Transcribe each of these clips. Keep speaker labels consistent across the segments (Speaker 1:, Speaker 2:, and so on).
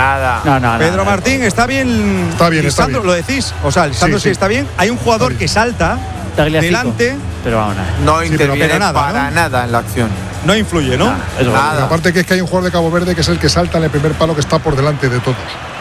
Speaker 1: Nada.
Speaker 2: No.
Speaker 3: Pedro Martín, ¿está bien?
Speaker 4: Está bien, está
Speaker 3: Lisandro,
Speaker 4: bien.
Speaker 3: ¿lo decís? O sea, Lisandro sí está bien. Hay un jugador que salta delante.
Speaker 2: Pero vamos,
Speaker 1: No interviene
Speaker 3: pero nada,
Speaker 1: para nada en la acción.
Speaker 3: No influye, ¿no?
Speaker 1: Nada.
Speaker 4: Aparte que es que hay un jugador de Cabo Verde que es el que salta en el primer palo, que está por delante de todos.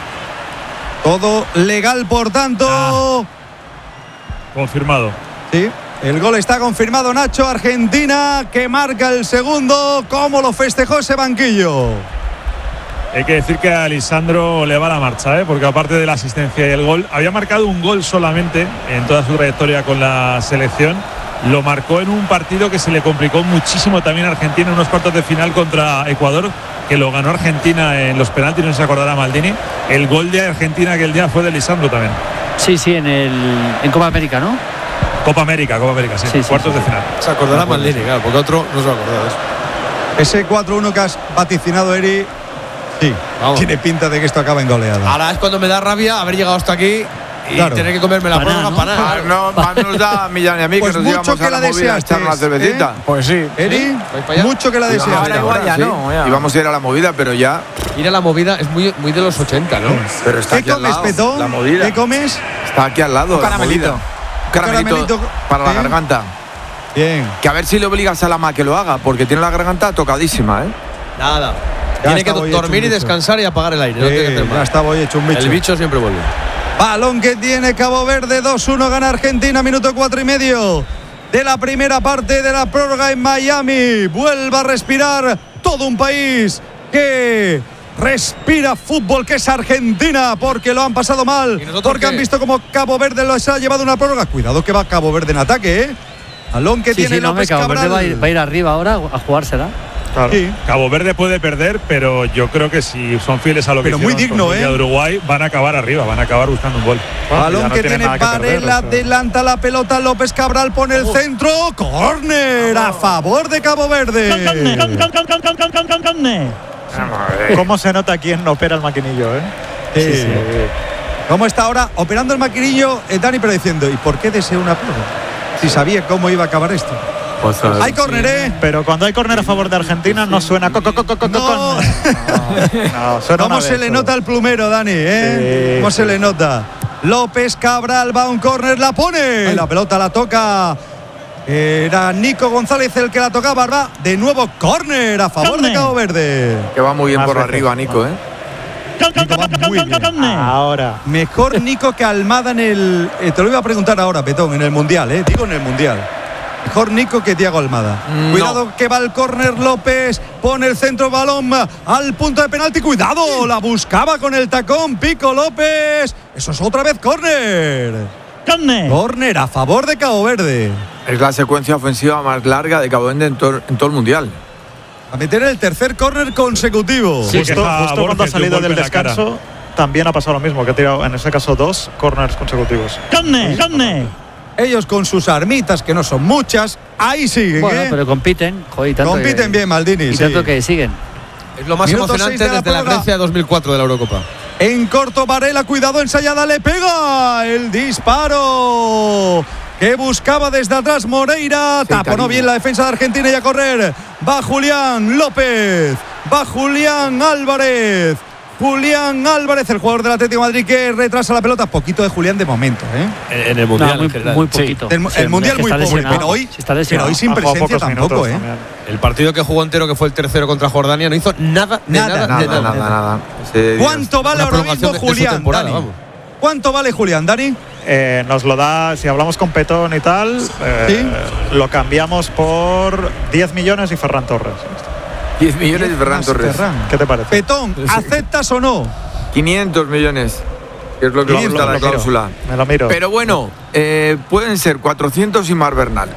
Speaker 3: Todo legal, por tanto.
Speaker 5: Confirmado.
Speaker 3: Sí. El gol está confirmado, Nacho. Argentina que marca el segundo. ¿Cómo lo festejó ese banquillo?
Speaker 5: Hay que decir que a Lisandro le va la marcha, porque aparte de la asistencia y el gol, había marcado un gol solamente en toda su trayectoria con la selección. Lo marcó en un partido que se le complicó muchísimo también a Argentina en unos cuartos de final contra Ecuador, que lo ganó Argentina en los penaltis, no se acordará Maldini. El gol de Argentina aquel día fue de Lisandro también.
Speaker 2: Sí, en Copa América, ¿no?
Speaker 5: Copa América, sí, cuartos de final.
Speaker 6: Se acordará Maldini, claro, porque otro no se va a acordar de eso.
Speaker 3: Ese 4-1 que has vaticinado, Eri, sí, tiene pinta de que esto acaba en goleada.
Speaker 6: Ahora es cuando me da rabia haber llegado hasta aquí y tener que comerme la prórroga para nada.
Speaker 1: Más nos da a Millán y a mí
Speaker 3: Pues
Speaker 1: que nos
Speaker 3: mucho
Speaker 1: íbamos
Speaker 3: que
Speaker 1: a la
Speaker 3: la
Speaker 1: movida a echar una
Speaker 3: deseaste,
Speaker 1: cervecita.
Speaker 6: Pues sí.
Speaker 3: Eri,
Speaker 6: ¿Vais para allá?
Speaker 3: mucho que la deseaste.
Speaker 1: Ahora igual ya no. Ya. Íbamos a ir a la movida, pero ya.
Speaker 6: Ir a la movida es muy de los 80, ¿no?
Speaker 1: Pero está
Speaker 3: ¿Qué
Speaker 1: aquí al
Speaker 3: comes,
Speaker 1: lado.
Speaker 3: Petón?
Speaker 1: La movida.
Speaker 3: ¿Qué comes?
Speaker 1: Está aquí al lado.
Speaker 7: Un caramelito.
Speaker 1: La movida. Un caramelito para la garganta.
Speaker 3: Bien.
Speaker 1: Que a ver si le obligas a Lama que lo haga, porque tiene la garganta tocadísima,
Speaker 6: Nada.
Speaker 3: Ya
Speaker 6: Tiene que
Speaker 3: estaba hoy hecho
Speaker 6: dormir
Speaker 3: un
Speaker 6: y
Speaker 3: bicho.
Speaker 6: descansar y apagar el aire. No tiene que hacer
Speaker 3: Ya
Speaker 6: más.
Speaker 3: estaba hoy hecho un bicho.
Speaker 6: El bicho siempre vuelve.
Speaker 3: Balón que tiene Cabo Verde, 2-1 gana Argentina, minuto 4 y medio de la primera parte de la prórroga en Miami. Vuelve a respirar todo un país que respira fútbol, que es Argentina, porque lo han pasado mal, porque han visto como Cabo Verde los ha llevado una prórroga. Cuidado que va Cabo Verde en ataque, Balón que tiene López
Speaker 2: Cabo Verde
Speaker 3: Cabral.
Speaker 2: va a ir arriba ahora a jugársela.
Speaker 5: Claro.
Speaker 3: Sí.
Speaker 5: Cabo Verde puede perder, pero yo creo que si son fieles a lo que
Speaker 3: Pero muy
Speaker 5: hicieron
Speaker 3: digno,
Speaker 5: con el día de Uruguay, van a acabar arriba, van a acabar buscando un gol.
Speaker 3: Balón que tiene Varela, adelanta la pelota, López Cabral pone el centro, córner a favor de Cabo Verde.
Speaker 8: ¿Cómo se nota quién opera el maquinillo,
Speaker 3: Sí. ¿Cómo está ahora operando el maquinillo Dani, pero diciendo, ¿y por qué deseo una prórroga? Si sabía cómo iba a acabar esto. Hay córner,
Speaker 8: Pero cuando hay córner a favor de Argentina no suena
Speaker 3: No.
Speaker 8: No, suena
Speaker 3: ¿Cómo se le nota al plumero, Dani? ¿Cómo se le nota? López Cabral va a un córner, la pone. La pelota la toca. Era Nico González el que la tocaba. Va de nuevo córner a favor de Cabo Verde.
Speaker 1: Que va muy bien por arriba, Nico,
Speaker 3: Nico va muy bien.
Speaker 8: Ahora.
Speaker 3: Mejor Nico que Almada en el. Te lo iba a preguntar ahora, Petón, en el Mundial, digo en el Mundial. Mejor Nico que Thiago Almada. Cuidado que va el córner López. Pone el centro, balón al punto de penalti. Cuidado, la buscaba con el tacón Pico López. Eso es otra vez córner. Córner a favor de Cabo Verde.
Speaker 1: Es la secuencia ofensiva más larga de Cabo Verde en todo el Mundial.
Speaker 3: A meter el tercer córner consecutivo.
Speaker 8: Sí, justo cuando ha salido del descanso también ha pasado lo mismo, que ha tirado en ese caso 2 corners consecutivos.
Speaker 3: Ellos con sus armitas, que no son muchas, ahí siguen.
Speaker 2: Bueno, pero compiten. Joder, tanto
Speaker 3: compiten bien, Maldini.
Speaker 2: Y tanto que siguen.
Speaker 6: Es lo más
Speaker 3: Minuto
Speaker 6: emocionante
Speaker 3: 6 de
Speaker 6: desde la Grecia de 2004 de la Eurocopa.
Speaker 3: En corto, Varela, cuidado, ensayada, le pega el disparo que buscaba desde atrás Moreira. Taponó bien la defensa de Argentina y a correr. Va Julián López, va Julián Álvarez. Julián Álvarez, el jugador del Atlético de Madrid, que retrasa la pelota. Poquito de Julián de momento,
Speaker 6: En el Mundial, en general.
Speaker 2: muy poquito.
Speaker 3: El Mundial muy poco, pero hoy sin presencia tampoco,
Speaker 6: El partido que jugó entero, que fue el tercero contra Jordania, no hizo nada.
Speaker 1: Nada.
Speaker 3: ¿Cuánto vale ahora mismo Julián, Dani? ¿Cuánto vale Julián, Dani?
Speaker 8: Nos lo da, si hablamos con Petón y tal, lo cambiamos por 10 millones y Ferran Torres.
Speaker 1: 10 millones de Ferran Torres.
Speaker 8: ¿Qué te parece?
Speaker 3: Petón, ¿aceptas o no?
Speaker 1: 500 millones. Que es lo que gusta la cláusula.
Speaker 8: Me lo miro.
Speaker 1: Pero bueno, pueden ser 400 y Mar Bernal.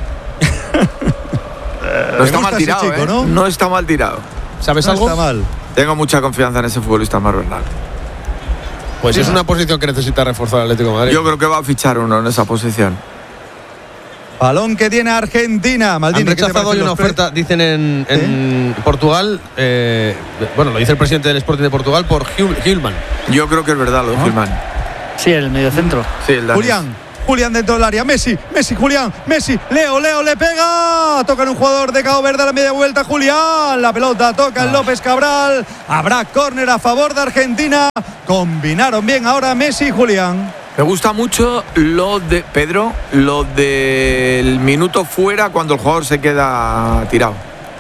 Speaker 1: No está mal tirado, chico, ¿no? está mal tirado.
Speaker 6: ¿Sabes algo?
Speaker 3: Está mal.
Speaker 1: Tengo mucha confianza en ese futbolista Mar Bernal.
Speaker 6: Pues es una posición que necesita reforzar el Atlético de Madrid.
Speaker 1: Yo creo que va a fichar uno en esa posición.
Speaker 3: Balón que tiene Argentina. Maldini,
Speaker 6: han rechazado hoy una oferta, dicen en Portugal, lo dice el presidente del Sporting de Portugal, por Gilman.
Speaker 1: Yo creo que es verdad lo de Gilman.
Speaker 2: Sí, el mediocentro.
Speaker 1: Sí, el danés.
Speaker 3: Julián, Julián dentro del área. Messi, Julián, Messi. Leo le pega. Toca en un jugador de Cabo Verde a la media vuelta. Julián. La pelota toca en López Cabral. Habrá córner a favor de Argentina. Combinaron bien ahora Messi y Julián.
Speaker 1: Me gusta mucho lo de Pedro, lo del minuto fuera cuando el jugador se queda tirado.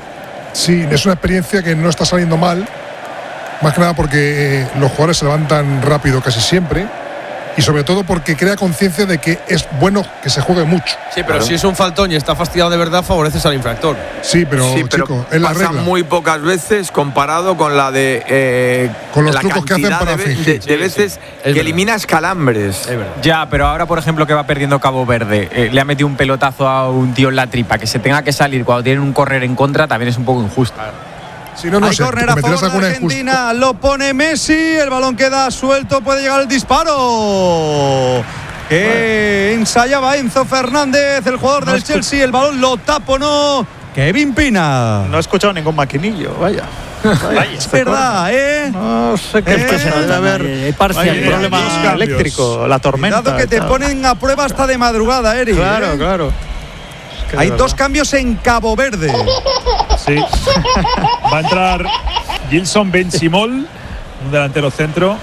Speaker 4: Sí, es una experiencia que no está saliendo mal. Más que nada porque los jugadores se levantan rápido casi siempre. Y sobre todo porque crea conciencia de que es bueno que se juegue mucho.
Speaker 6: Sí, pero si es un faltón y está fastidiado de verdad, favoreces al infractor.
Speaker 4: Sí, pero chico, es la
Speaker 1: pasa
Speaker 4: regla.
Speaker 1: muy pocas veces comparado con la de
Speaker 4: con los
Speaker 1: la
Speaker 4: trucos que hacen para fingir.
Speaker 1: de veces que eliminas calambres.
Speaker 7: Ya, pero ahora, por ejemplo, que va perdiendo Cabo Verde, le ha metido un pelotazo a un tío en la tripa, que se tenga que salir cuando tienen un correr en contra, también es un poco injusto.
Speaker 4: Si no,
Speaker 3: hay córner a favor de Argentina, lo pone Messi, el balón queda suelto, puede llegar el disparo que ensayaba Enzo Fernández, el jugador del Chelsea, el balón lo taponó Kevin Pina.
Speaker 8: No he escuchado ningún maquinillo, vaya.
Speaker 3: Es verdad,
Speaker 8: No sé qué
Speaker 2: que se nota,
Speaker 8: hay
Speaker 2: parcial.
Speaker 8: problema eléctrico, la tormenta.
Speaker 3: Cuidado que te ponen a prueba hasta de madrugada, Eric.
Speaker 8: Claro.
Speaker 3: Hay dos cambios en Cabo Verde.
Speaker 5: Sí. Va a entrar Gilson Benchimol, un delantero centro.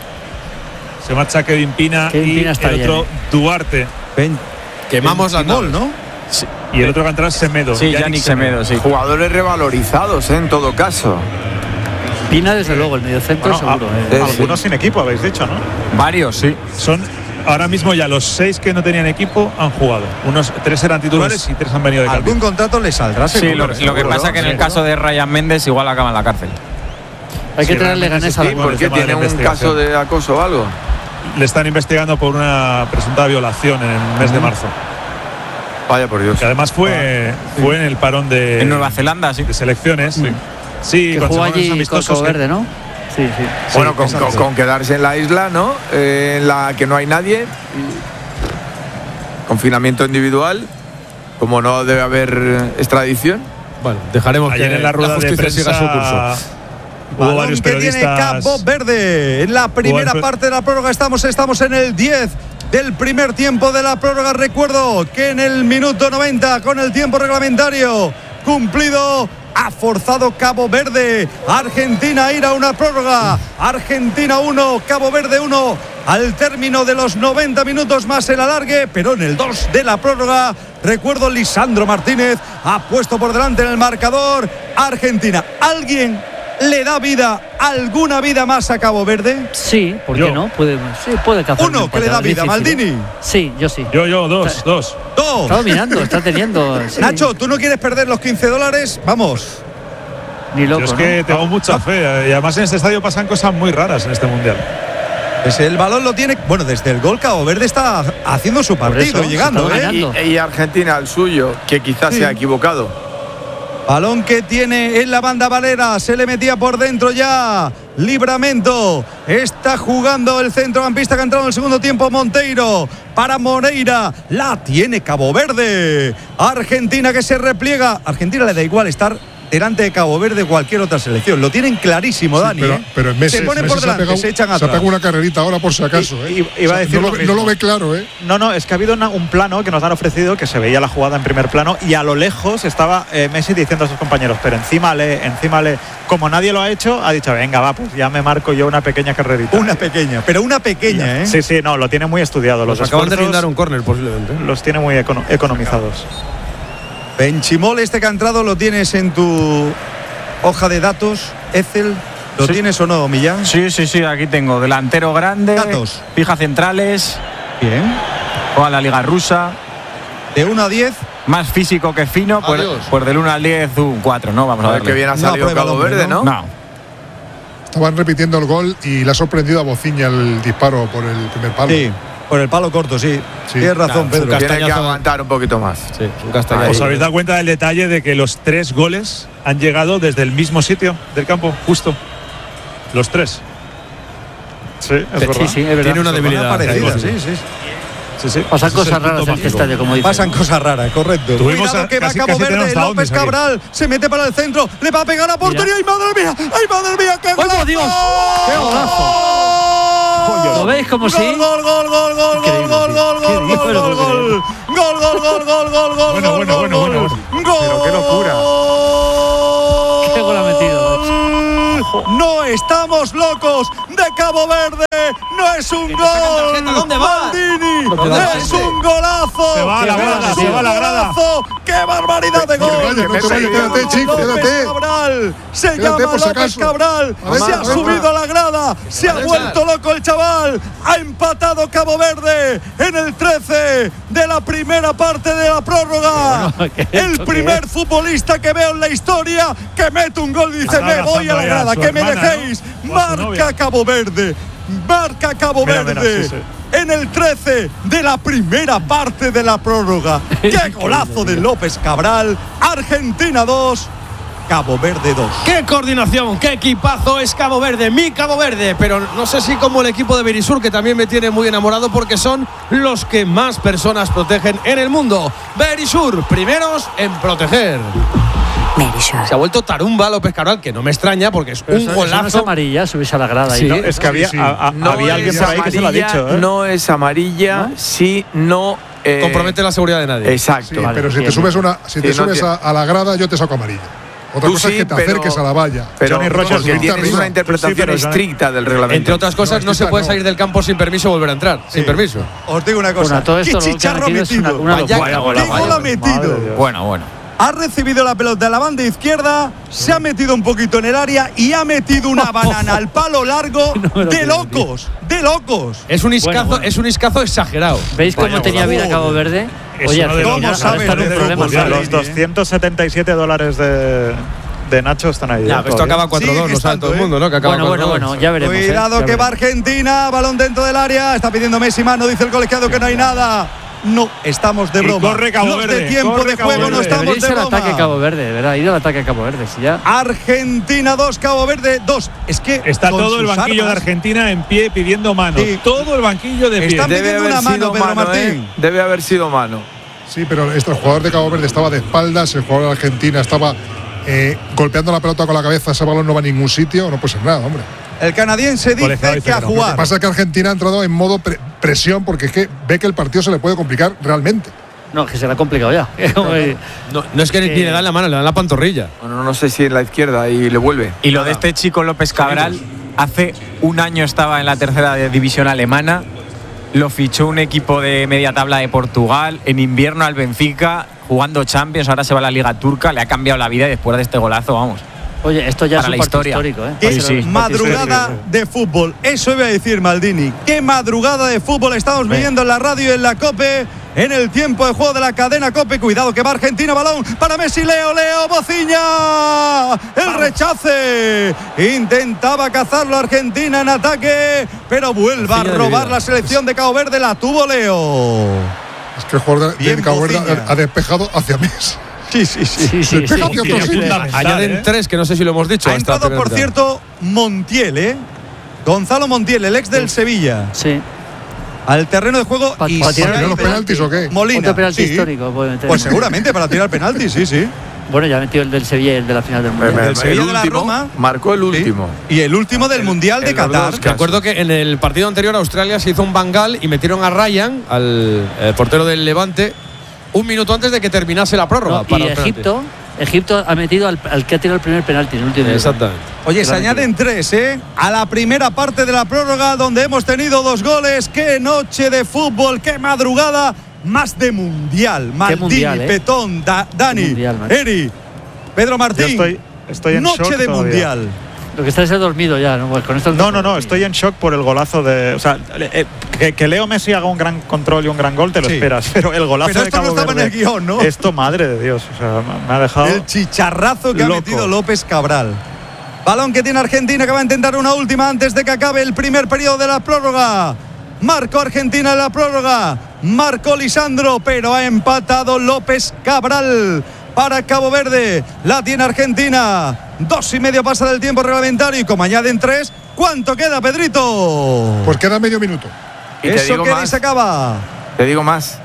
Speaker 5: Se marcha Kevin Pina y el otro Duarte.
Speaker 6: Quemamos la
Speaker 3: Benchimol, ¿no?
Speaker 5: Sí. Y el otro que va a entrar es Semedo.
Speaker 7: Sí, Yannick Semedo, sí.
Speaker 1: Jugadores revalorizados, en todo caso.
Speaker 2: Pina, desde luego, el mediocentro seguro.
Speaker 8: Algunos sin equipo, habéis dicho, ¿no?
Speaker 7: Varios, sí.
Speaker 5: Son ahora mismo ya los 6 que no tenían equipo han jugado. 3 eran titulares y 3 han venido de cambio.
Speaker 3: Algún contrato le saldrá, seguro.
Speaker 7: Sí, lo que pasa es que en el caso de Ryan Méndez igual acaba en la cárcel.
Speaker 2: Hay que traerle ganas a la
Speaker 1: porque tiene un caso de acoso o algo.
Speaker 5: Le están investigando por una presunta violación en el mes de marzo.
Speaker 1: Vaya por Dios.
Speaker 5: Que además fue en el parón de
Speaker 7: en Nueva Zelanda, sí.
Speaker 5: De selecciones. Sí,
Speaker 2: que jugó allí con Cabo Verde, ¿no? Sí.
Speaker 1: Bueno, con quedarse en la isla, ¿no? En la que no hay nadie. Confinamiento individual. Como no debe haber extradición.
Speaker 6: Bueno, dejaremos
Speaker 5: ayer
Speaker 6: que
Speaker 5: en la rueda de prensa
Speaker 6: siga su curso.
Speaker 5: Hubo varios periodistas.
Speaker 3: Que tiene Cabo Verde. En la primera parte de la prórroga estamos en el 10 del primer tiempo de la prórroga. Recuerdo que en el minuto 90, con el tiempo reglamentario cumplido, ha forzado Cabo Verde. Argentina a ir a una prórroga. Argentina 1, Cabo Verde 1. Al término de los 90 minutos más el alargue, pero en el 2 de la prórroga, recuerdo, Lisandro Martínez ha puesto por delante en el marcador Argentina. ¿Alguien le da alguna vida más a Cabo Verde?
Speaker 2: Sí, ¿por qué no? Puede cazar.
Speaker 3: Uno que le da vida, Maldini.
Speaker 2: Sí, yo sí.
Speaker 5: Yo, dos.
Speaker 2: Está dominando, está teniendo. Sí.
Speaker 3: Nacho, ¿tú no quieres perder los $15? Vamos.
Speaker 2: Ni loco.
Speaker 5: Yo es que tengo mucha fe. Y además en este estadio pasan cosas muy raras en este mundial.
Speaker 3: Pues el balón lo tiene. Bueno, desde el gol Cabo Verde está haciendo su partido, llegando.
Speaker 1: Y Argentina el suyo, que quizás se ha equivocado.
Speaker 3: Balón que tiene en la banda Valera, se le metía por dentro ya. Livramento, está jugando el centrocampista que ha entrado en el segundo tiempo, Monteiro. Para Moreira, la tiene Cabo Verde. Argentina que se repliega. Argentina le da igual estar delante de Cabo Verde cualquier otra selección. Lo tienen clarísimo, sí, Dani.
Speaker 4: Pero Messi,
Speaker 3: se pone por delante, se echan atrás.
Speaker 4: Se ha pegado una carrerita ahora por si acaso.
Speaker 8: Iba a decir
Speaker 4: no lo ve claro, ¿eh?
Speaker 8: No, es que ha habido un plano que nos han ofrecido que se veía la jugada en primer plano y a lo lejos estaba Messi diciendo a sus compañeros, pero encima le. Como nadie lo ha hecho, ha dicho, venga, va, pues ya me marco yo una pequeña carrerita.
Speaker 3: Una pequeña, ¿eh?
Speaker 8: Sí, no, lo tiene muy estudiado. Los
Speaker 6: acaban de brindar un córner posiblemente.
Speaker 8: Los tiene muy economizados.
Speaker 3: Benchimol, este que ha entrado, lo tienes en tu hoja de datos, Excel. ¿Lo tienes o no, Millán?
Speaker 7: Sí, aquí tengo. Delantero grande,
Speaker 3: datos.
Speaker 7: Fija centrales.
Speaker 3: Bien.
Speaker 7: Juega la Liga Rusa.
Speaker 3: De 1 a 10.
Speaker 7: Más físico que fino, pues del 1 al 10, un 4, ¿no? Vamos a ver
Speaker 1: qué bien ha salido Cabo Verde, ¿no?
Speaker 7: No.
Speaker 4: Estaban repitiendo el gol y le ha sorprendido a Bociña el disparo por el primer palo.
Speaker 3: Sí, por el palo corto, sí. Tienes razón, Pedro.
Speaker 1: Tiene que aguantar un poquito más.
Speaker 6: Sí, un castañazo.
Speaker 5: ¿Os habéis dado cuenta del detalle de que los 3 goles han llegado desde el mismo sitio del campo? Justo. Los 3.
Speaker 8: Sí, es verdad.
Speaker 2: Sí, es verdad.
Speaker 6: Tiene una debilidad
Speaker 3: parecida, sí.
Speaker 2: Pasan cosas raras en este estadio, como dice.
Speaker 3: Pasan cosas raras, correcto.
Speaker 1: Cuidado que va Cabo Verde, López Cabral se mete para el centro, le va a pegar a portería. ¡Ay, madre mía! ¡Ay, madre mía! ¡Qué golazo!
Speaker 2: Dios! ¡Qué golazo! ¿Lo veis? hacéis como si.
Speaker 3: Gol.
Speaker 5: Pero qué locura.
Speaker 2: ¿Qué gol ha metido?
Speaker 3: No estamos locos de Cabo Verde. No es un gol.
Speaker 9: ¿Dónde va?
Speaker 3: Maldini.
Speaker 2: va?
Speaker 3: Es un golazo.
Speaker 5: Se va a la grada, se va a la grada.
Speaker 3: ¡Qué barbaridad de gol!
Speaker 4: No te vayas, quédate, chico,
Speaker 3: López
Speaker 4: quédate.
Speaker 3: Cabral, se
Speaker 4: Quédate,
Speaker 3: llama
Speaker 4: por si
Speaker 3: López
Speaker 4: acaso.
Speaker 3: Cabral, se ha subido a la grada, se ha vuelto loco el chaval, ha empatado Cabo Verde en el 13 de la primera parte de la prórroga. El primer futbolista que veo en la historia que mete un gol y dice: me voy a la grada, que me dejéis. Marca Cabo Verde, marca Cabo Verde.
Speaker 8: Sí.
Speaker 3: En el 13 de la primera parte de la prórroga. ¡Qué golazo de López Cabral! Argentina 2, Cabo Verde 2.
Speaker 9: ¡Qué coordinación! ¡Qué equipazo es Cabo Verde! Mi Cabo Verde, pero no sé si como el equipo de Berisur, que también me tiene muy enamorado porque son los que más personas protegen en el mundo. Berisur, primeros en proteger. Se ha vuelto tarumba López Cabral, que no me extraña porque es un
Speaker 2: Eso no es
Speaker 9: golazo.
Speaker 2: amarilla, subirse a la grada.
Speaker 8: Sí,
Speaker 2: ahí.
Speaker 8: es que había,
Speaker 1: No
Speaker 8: había alguien
Speaker 1: es
Speaker 8: por ahí que se lo ha dicho.
Speaker 1: No es amarilla, si no.
Speaker 9: Compromete la seguridad de nadie.
Speaker 1: Exacto.
Speaker 4: Sí, pero si te subes, a la grada, yo te saco amarilla. Otra
Speaker 1: Tú
Speaker 4: cosa
Speaker 1: sí,
Speaker 4: es que te
Speaker 1: pero-
Speaker 4: acerques a la valla.
Speaker 1: Pero
Speaker 8: Johnny Rogers
Speaker 1: porque
Speaker 8: grita
Speaker 1: tienes
Speaker 4: arriba.
Speaker 1: una interpretación
Speaker 8: Sí, pero Johnny-
Speaker 1: estricta del reglamento.
Speaker 9: Entre otras cosas, no se puede salir del campo sin permiso y volver a entrar. Sin permiso.
Speaker 3: Os digo una cosa.
Speaker 2: Bueno, todo esto
Speaker 3: ¡Qué
Speaker 2: lo que ha
Speaker 3: chicharro
Speaker 2: metido es
Speaker 3: metido!
Speaker 2: una
Speaker 9: Vaya
Speaker 2: locura.
Speaker 9: gol,
Speaker 3: ¡Qué gol ha metido!
Speaker 7: Bueno.
Speaker 3: Ha recibido la pelota de la banda izquierda, se ha metido un poquito en el área y ha metido una banana al palo largo de locos, de locos.
Speaker 9: Es un iscazo,
Speaker 2: Bueno.
Speaker 9: es un iscazo exagerado.
Speaker 2: ¿Veis cómo tenía
Speaker 3: golazo.
Speaker 2: vida Cabo Verde?
Speaker 5: Eso
Speaker 2: Oye,
Speaker 5: no debe-
Speaker 2: Argentina
Speaker 3: ¿Cómo
Speaker 2: ahora está en
Speaker 3: sabe
Speaker 2: un
Speaker 3: de
Speaker 2: problema.
Speaker 3: fútbol?
Speaker 2: ¿sabes?
Speaker 8: Los $277 de Nacho están ahí.
Speaker 9: Ya, esto acaba 4-2,
Speaker 3: Sigue
Speaker 9: lo sabe todo el
Speaker 3: estando,
Speaker 9: mundo, ¿no? Que acaba
Speaker 2: Bueno,
Speaker 9: 4-2.
Speaker 2: ya veremos.
Speaker 3: Cuidado
Speaker 2: ya
Speaker 3: que va
Speaker 2: veremos.
Speaker 3: Argentina, balón dentro del área, está pidiendo Messi mano, dice el colegiado que no hay nada. No, estamos de
Speaker 5: Y
Speaker 3: broma.
Speaker 5: corre Cabo
Speaker 3: Los
Speaker 5: Verde,
Speaker 3: de tiempo
Speaker 5: corre
Speaker 3: de
Speaker 5: Cabo
Speaker 3: juego no
Speaker 5: Verde.
Speaker 3: estamos
Speaker 2: Debería
Speaker 3: de
Speaker 2: ir al ataque
Speaker 3: broma.
Speaker 2: Cabo Verde, ¿verdad? Ir al ataque Cabo Verde. Si ya.
Speaker 3: Argentina 2, Cabo Verde 2. Es que
Speaker 5: Está
Speaker 3: con
Speaker 5: todo el
Speaker 3: sus
Speaker 5: banquillo de
Speaker 3: armas
Speaker 5: Argentina en pie pidiendo mano.
Speaker 3: Sí.
Speaker 5: Todo el banquillo de pie.
Speaker 3: Están
Speaker 1: Debe
Speaker 3: pidiendo
Speaker 1: haber
Speaker 3: una mano,
Speaker 1: sido
Speaker 3: Pedro
Speaker 1: mano,
Speaker 3: Martín.
Speaker 1: Debe haber sido mano.
Speaker 4: Sí, pero el jugador de Cabo Verde estaba de espaldas, el jugador de Argentina estaba golpeando la pelota con la cabeza, ese balón no va a ningún sitio, no puede ser nada, hombre.
Speaker 3: El canadiense
Speaker 5: Colegiado
Speaker 3: dice
Speaker 5: dice
Speaker 3: que a
Speaker 5: que no.
Speaker 4: Lo que
Speaker 3: jugar.
Speaker 4: pasa es que Argentina ha entrado en modo presión porque es que ve que el partido se le puede complicar realmente.
Speaker 2: No, que se le ha complicado ya.
Speaker 9: No es que ni le dan la mano, le dan la pantorrilla.
Speaker 1: Bueno, no sé si en la izquierda y le vuelve.
Speaker 7: Y lo de este chico López Cabral, hace un año estaba en la tercera división alemana, lo fichó un equipo de media tabla de Portugal, en invierno al Benfica, jugando Champions, ahora se va a la Liga Turca, le ha cambiado la vida y después de este golazo, vamos.
Speaker 2: Oye, esto ya
Speaker 7: Para
Speaker 2: es un
Speaker 7: la
Speaker 2: partido
Speaker 7: historia.
Speaker 2: histórico, ¿eh?
Speaker 3: Qué
Speaker 7: Sí, sí.
Speaker 3: madrugada de fútbol. Eso iba a decir Maldini. Qué madrugada de fútbol estamos viviendo en la radio y en la COPE. En el tiempo de juego de la cadena COPE. Cuidado que va Argentina, balón para Messi. Leo, Bociña. El rechace. Intentaba cazarlo Argentina en ataque, pero vuelve a
Speaker 9: Bociña de
Speaker 3: robar
Speaker 9: vida.
Speaker 3: la selección de Cabo Verde. La tuvo Leo.
Speaker 4: Es que el jugador
Speaker 3: Bien,
Speaker 4: de Cabo Verde
Speaker 3: Bociña.
Speaker 4: ha despejado hacia Messi.
Speaker 3: Sí, sí, sí.
Speaker 2: Sí, sí,
Speaker 4: Despega
Speaker 2: sí.
Speaker 4: hacia otro sitio.
Speaker 9: Añaden 3, que no sé si lo hemos dicho.
Speaker 3: Ha
Speaker 9: hasta
Speaker 3: entrado, por
Speaker 9: primera
Speaker 3: cierto, Montiel, ¿eh? Gonzalo Montiel, el ex del Sevilla.
Speaker 2: Sí.
Speaker 3: Al terreno de juego
Speaker 2: Pa-
Speaker 3: y
Speaker 2: pa tirar
Speaker 4: ¿Para tirar los penaltis o qué?
Speaker 3: Molina.
Speaker 2: Otro penalti
Speaker 3: sí.
Speaker 2: histórico. puede meter.
Speaker 3: Pues seguramente para tirar penaltis, sí, sí.
Speaker 2: Bueno, ya metió el del Sevilla y el de la final del Mundial.
Speaker 3: El Sevilla de la
Speaker 1: último,
Speaker 3: Roma.
Speaker 1: marcó el último.
Speaker 3: Sí. Y el último del Mundial de
Speaker 1: en los
Speaker 3: Qatar.
Speaker 1: dos
Speaker 9: Recuerdo que en el partido anterior Australia se hizo un bangal y metieron a Ryan, al portero del Levante, un minuto antes de que terminase la prórroga.
Speaker 2: No,
Speaker 9: para
Speaker 2: y
Speaker 9: los penaltis.
Speaker 2: Egipto ha metido al que ha tirado el primer penalti en el último minuto.
Speaker 9: Exactamente.
Speaker 3: Oye, se añaden 3, ¿eh? A la primera parte de la prórroga donde hemos tenido 2 goles. ¡Qué noche de fútbol! ¡Qué madrugada! Más de Mundial. Maldini,
Speaker 2: mundial, ¿eh?
Speaker 3: Petón, Dani,
Speaker 2: Mundial, macho.
Speaker 3: Eri, Pedro
Speaker 8: Yo
Speaker 3: Martín.
Speaker 8: estoy en
Speaker 3: noche
Speaker 8: shock
Speaker 3: de
Speaker 8: todavía.
Speaker 3: Mundial.
Speaker 2: Lo que está es dormido ya, ¿no? Pues con esto
Speaker 8: No, estoy en shock por el golazo de. O sea, que Leo Messi haga un gran control y un gran gol, te lo
Speaker 3: Sí.
Speaker 8: esperas. Pero el golazo
Speaker 3: Pero
Speaker 8: de
Speaker 3: esto no
Speaker 8: Cabo
Speaker 3: estaba en
Speaker 8: Verde,
Speaker 3: el guión, ¿no?
Speaker 8: Esto, madre de Dios. O sea, me ha dejado.
Speaker 3: El chicharrazo que ha
Speaker 8: loco.
Speaker 3: metido López Cabral. Balón que tiene Argentina, que va a intentar una última antes de que acabe el primer periodo de la prórroga. Marcó Argentina en la prórroga. Marcó Lisandro, pero ha empatado López Cabral para Cabo Verde. La tiene Argentina. 2:30 pasa del tiempo reglamentario y como añaden 3, ¿cuánto queda, Pedrito?
Speaker 4: Pues queda medio minuto.
Speaker 1: Y te
Speaker 3: Eso
Speaker 1: digo
Speaker 3: que
Speaker 1: más.
Speaker 3: se acaba.
Speaker 1: Te digo más.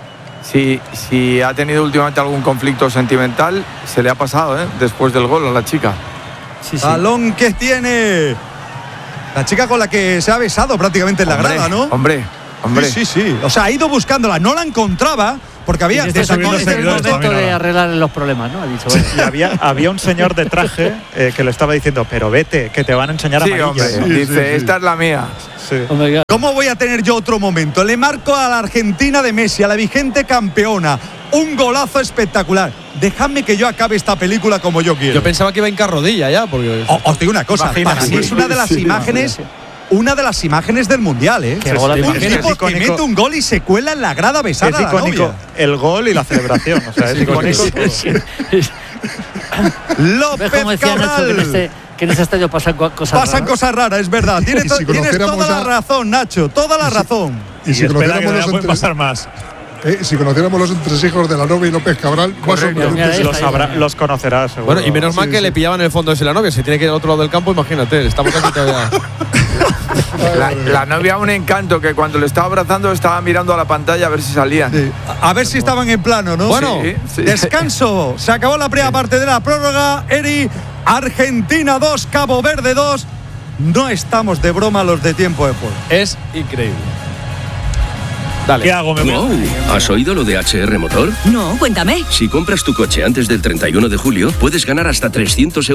Speaker 1: Si ha tenido últimamente algún conflicto sentimental, se le ha pasado, ¿eh? Después del gol a la chica.
Speaker 2: Sí, sí.
Speaker 3: Balón que tiene La chica con la que se ha besado prácticamente en la grada, ¿no?
Speaker 1: Hombre.
Speaker 3: Sí. O sea, ha ido buscándola, no la encontraba porque había
Speaker 2: Este es el momento de arreglar los problemas, ¿no? Ha dicho, bueno.
Speaker 8: Y había un señor de traje que le estaba diciendo, pero vete, que te van a enseñar amarillas.
Speaker 1: Dice, esta es la mía.
Speaker 8: Sí.
Speaker 3: ¿Cómo voy a tener yo otro momento? Le marco a la Argentina de Messi, a la vigente campeona. Un golazo espectacular. Dejadme que yo acabe esta película como yo quiero.
Speaker 9: Yo pensaba que iba en rodilla ya, porque.
Speaker 3: Os digo una cosa, para mí es una de las imágenes. Una de las imágenes del mundial, ¿eh? Un tipo que mete un gol y se cuela en la grada besada.
Speaker 8: Es icónico el gol y la celebración. O sea, es icónico.
Speaker 3: López Cabral.
Speaker 2: Que en ese estadio pasan cosas raras.
Speaker 3: Pasan cosas raras, es verdad. Tienes toda la razón, Nacho. Toda la razón.
Speaker 4: Y si conociéramos
Speaker 5: pueden pasar más.
Speaker 4: Si conociéramos los entresijos de la novia y López Cabral,
Speaker 8: los conocerás, seguro.
Speaker 9: Bueno, y menos mal que le pillaban en el fondo de la novia. Si tiene que ir al otro lado del campo, imagínate. Estamos aquí todavía.
Speaker 1: La novia, un encanto, que cuando le estaba abrazando estaba mirando a la pantalla a ver si salían.
Speaker 3: Sí. A ver si estaban en plano, ¿no?
Speaker 9: Bueno,
Speaker 3: descanso. Se acabó la primera parte de la prórroga. Eri, Argentina 2, Cabo Verde 2. No estamos de broma los de tiempo de juego.
Speaker 9: Es increíble. Dale.
Speaker 5: ¿Qué hago?
Speaker 10: Wow, ¿has oído lo de HR Motor?
Speaker 11: No, cuéntame.
Speaker 10: Si compras tu coche antes del 31 de julio, puedes ganar hasta 300 €